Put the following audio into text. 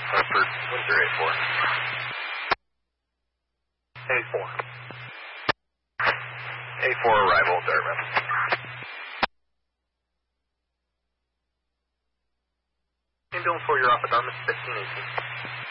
Hartford, Windsor 84. 84. 84 arrival, Dartmouth. Ambulance for your off at Dartmouth, 1518.